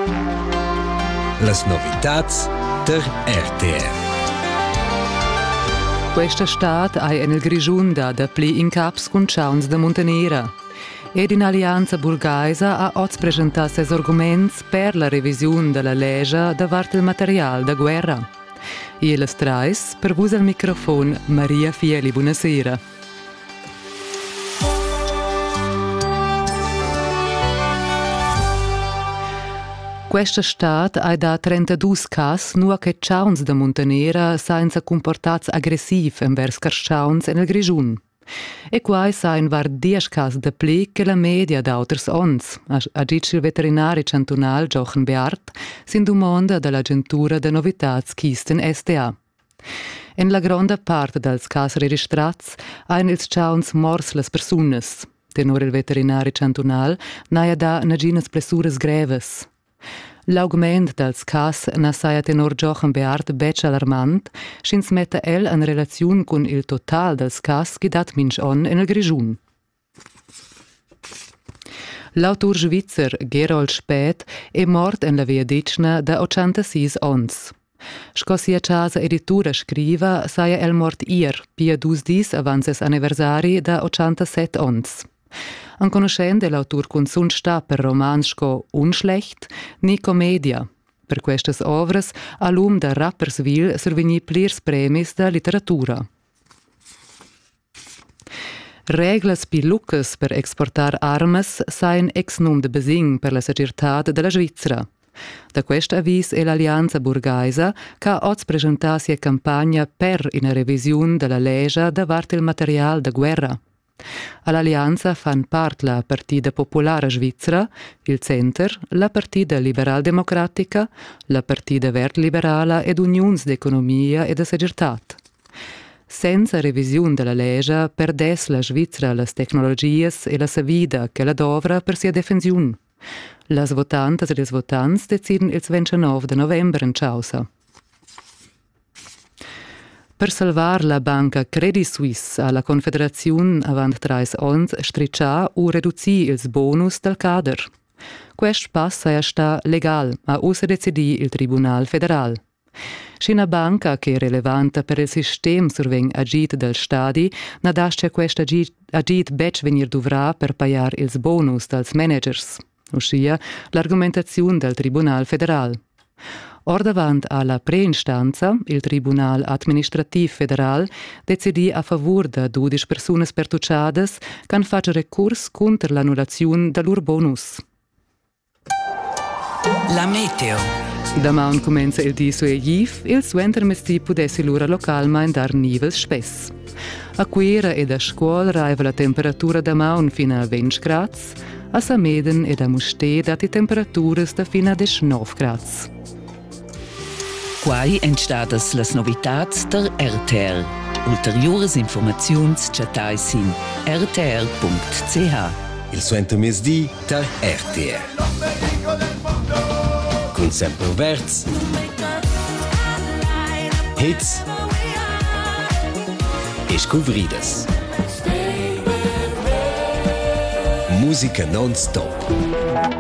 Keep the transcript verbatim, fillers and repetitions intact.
Las novitats der R T R. Questa stat ha nel Grigiun da pli in caps con Chauns da Montenera. Ed in Alianza Burgaisa ha oggi presentato ses arguments per la revisione della legge davart il material da guerra. E le strais per vus al microfono Maria Fieli, buonasera. Questa stat ha da trentadue cas nua che Chauns da Montenera senza comportats aggressiv envers Chauns nel Grigiun. E quai sain var dies cas de pli che la media d'auters ons, a dice il veterinario cantonal Jochen Beart, sin domanda dall'agentura de novitats Kisten S T A. En la gronda parte dels cas registrats hain ils Chauns mors las persunas. Tenor il veterinario cantonal naia da naginas blessuras greves. L'augment dels cas na saia tenor Jochen Beart bec alarmant, schins metta el en relaziun con il total dels cas che dat minch on en el Grigiun. L'autor svizzer Gerold Späth è mort en la via Dicna da ottantasei ons. Sco sia casa editura scriva saia el mort ier, pia dus dis avant ses anniversari da ottantasette ons. An conoscende l'autor con sun sta per romans sco unschlecht, ni commedia. Per questas ovras, a lum da Rapperswil survegni plirs premis da literatura. Reglas pi lucas per exportar armas sain ex num de besing per la segirtad della Svizzera. Da quest avis è l'Alianza Burgaisa che oz presenta sia campagna per una revisione della legge davart il material da guerra. All'Allianza fan part la Partida Popolare Svizzera, il Center, la Partida Liberal Democratica, la Partida Vert Liberala ed Unions d'Economia e de Segirtat. Senza revisione della legge perdes la Svizzera las tecnologias e la sa vida che la dovra per sia defensiun. Las votantas e les votants deciden il ventinove de novembre in Chausa. Per salvar la banca Credit Suisse alla Confederazione avant trais ons striccià u reduci ils bonus del cader. Quest pass è sta legal, a usa decidi il Tribunal Federal. Scina banca che è rilevante per il sistema survegn agit del stadi, nadasce quest agit, agit bec venir dovrà per paiar ils bonus dels managers. Ossia, l'argumentazione del Tribunal Federal. Or davant alla preinstanza, il Tribunal Administrativ Federal decidi a favur da dodici persunas pertucciadas can fac recurs contra l'annullazione del lur bonus. La meteo. Damaun comenza il diso e giv, il suenter mesti pudessi l'ura local ma in dar nivels spess. A quera ed a scuol raiva la temperatura damaun fino a venti gradi, a Sameden ed a Musté dati temperaturas da fino a diciannove gradi. Quai entstadas las novitats der R T R. Ulteriores informaziuns chatai sin r t r punct c h. Il suenter mesdi der R T R. Con sempre verts, hits e scovridas. Musica non-stop.